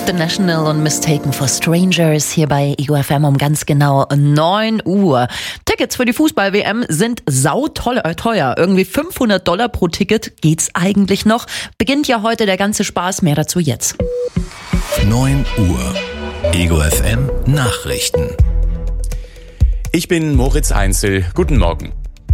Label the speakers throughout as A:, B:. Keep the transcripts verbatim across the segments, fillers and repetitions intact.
A: The National und Mistaken for Strangers hier bei Ego F M um ganz genau neun Uhr. Tickets für die Fußball-W M sind sauteuer, äh, teuer. Irgendwie fünfhundert Dollar pro Ticket. Geht's eigentlich noch? Beginnt ja heute der ganze Spaß. Mehr dazu jetzt.
B: neun Uhr. Ego F M Nachrichten.
C: Ich bin Moritz Einzel. Guten Morgen.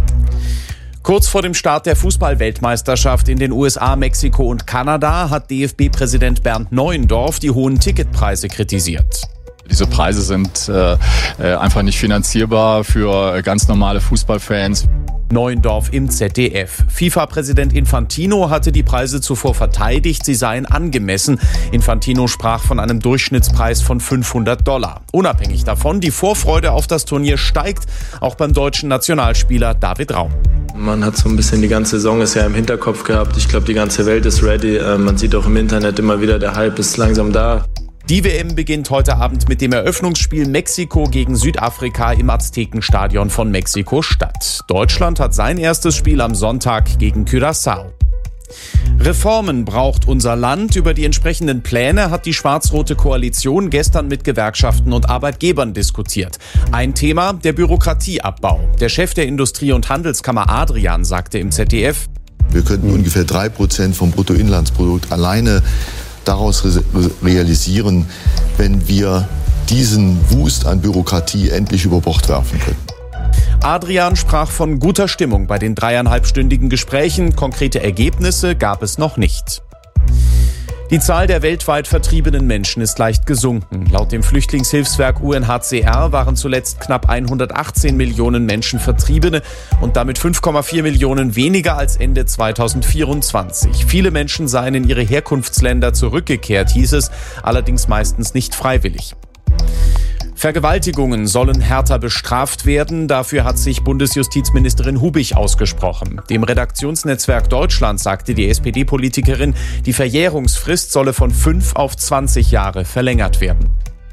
C: Kurz vor dem Start der Fußball-Weltmeisterschaft in den U S A, Mexiko und Kanada hat D F B-Präsident Bernd Neuendorf die hohen Ticketpreise kritisiert.
D: Diese Preise sind äh, einfach nicht finanzierbar für ganz normale Fußballfans.
C: Neuendorf im Z D F. FIFA-Präsident Infantino hatte die Preise zuvor verteidigt, sie seien angemessen. Infantino sprach von einem Durchschnittspreis von fünfhundert Dollar. Unabhängig davon, die Vorfreude auf das Turnier steigt, auch beim deutschen Nationalspieler David Raum.
E: Man hat so ein bisschen die ganze Saison ist ja im Hinterkopf gehabt. Ich glaube, die ganze Welt ist ready. Man sieht auch im Internet immer wieder, der Hype ist langsam da.
C: Die W M beginnt heute Abend mit dem Eröffnungsspiel Mexiko gegen Südafrika im Aztekenstadion von Mexiko-Stadt. Deutschland hat sein erstes Spiel am Sonntag gegen Curaçao. Reformen braucht unser Land. Über die entsprechenden Pläne hat die schwarz-rote Koalition gestern mit Gewerkschaften und Arbeitgebern diskutiert. Ein Thema, der Bürokratieabbau. Der Chef der Industrie- und Handelskammer Adrian sagte im Z D F:
F: Wir könnten ungefähr drei Prozent vom Bruttoinlandsprodukt alleine daraus realisieren, wenn wir diesen Wust an Bürokratie endlich über Bord werfen können.
C: Adrian sprach von guter Stimmung bei den dreieinhalbstündigen Gesprächen. Konkrete Ergebnisse gab es noch nicht. Die Zahl der weltweit vertriebenen Menschen ist leicht gesunken. Laut dem Flüchtlingshilfswerk U N H C R waren zuletzt knapp hundertachtzehn Millionen Menschen Vertriebene und damit fünf Komma vier Millionen weniger als Ende zweitausendvierundzwanzig. Viele Menschen seien in ihre Herkunftsländer zurückgekehrt, hieß es, allerdings meistens nicht freiwillig. Vergewaltigungen sollen härter bestraft werden. Dafür hat sich Bundesjustizministerin Hubich ausgesprochen. Dem Redaktionsnetzwerk Deutschland sagte die S P D-Politikerin, die Verjährungsfrist solle von fünf auf zwanzig Jahre verlängert werden.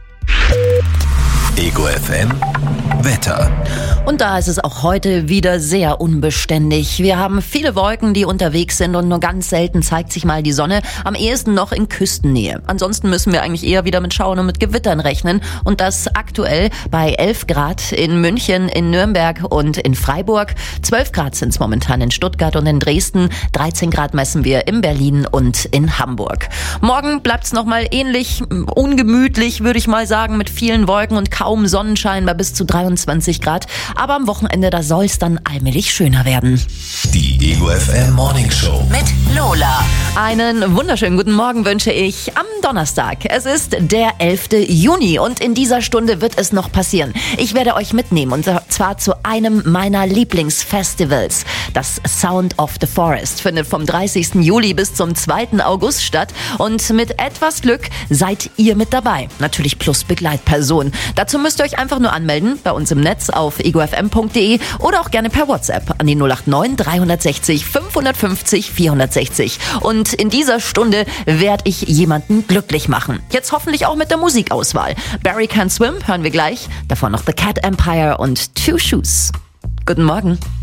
B: Ego F M Wetter.
A: Und da ist es auch heute wieder sehr unbeständig. Wir haben viele Wolken, die unterwegs sind und nur ganz selten zeigt sich mal die Sonne. Am ehesten noch in Küstennähe. Ansonsten müssen wir eigentlich eher wieder mit Schauern und mit Gewittern rechnen. Und das aktuell bei elf Grad in München, in Nürnberg und in Freiburg. zwölf Grad sind es momentan in Stuttgart und in Dresden. dreizehn Grad messen wir in Berlin und in Hamburg. Morgen bleibt es nochmal ähnlich ungemütlich, würde ich mal sagen, mit vielen Wolken und kaum Sonnenschein bei bis zu dreiundzwanzig Grad. Aber am Wochenende, da soll es dann allmählich schöner werden.
B: Die Ego F M Morning Show
A: mit Lola. Einen wunderschönen guten Morgen wünsche ich am Donnerstag. Es ist der elfte Juni und in dieser Stunde wird es noch passieren. Ich werde euch mitnehmen und zwar zu einem meiner Lieblingsfestivals. Das Sound of the Forest findet vom dreißigsten Juli bis zum zweiten August statt und mit etwas Glück seid ihr mit dabei. Natürlich plus Begleitperson. Dazu müsst ihr euch einfach nur anmelden bei uns im Netz auf ego f m punkt d e oder auch gerne per WhatsApp an die null acht neun dreihundertsechzig fünfhundertfünfzig vierhundertsechzig. Und in dieser Stunde werde ich jemanden glücklich machen. Jetzt hoffentlich auch mit der Musikauswahl. Barry Can Swim hören wir gleich. Davor noch The Cat Empire und Two Shoes. Guten Morgen.